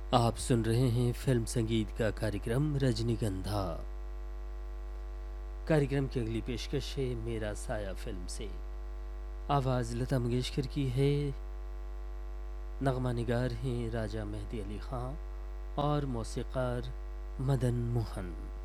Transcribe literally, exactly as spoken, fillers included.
आप सुन रहे हैं फिल्म संगीत का कार्यक्रम रजनीगंधा। कार्यक्रम की अगली पेशकश है मेरा साया फिल्म से। आवाज़ लता मंगेशकर की है। नगमा निगार हैं राजा मेहदी अली ख़ां और मौसीक़ार मदन मोहन।